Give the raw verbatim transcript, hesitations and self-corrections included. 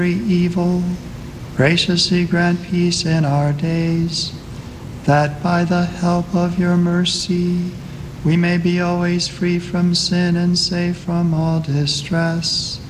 evil, graciously grant peace in our days, that by the help of your mercy we may be always free from sin and safe from all distress,